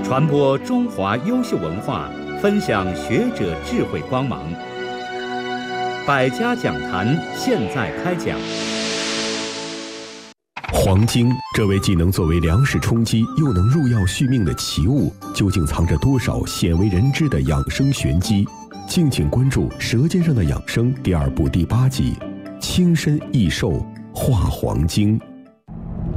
传播中华优秀文化，分享学者智慧光芒。百家讲坛现在开讲。 黄精，这位既能作为粮食充饥，又能入药续命的奇物，究竟藏着多少鲜为人知的养生玄机？敬请关注《舌尖上的养生》第2部第8集：轻身益寿化黄精。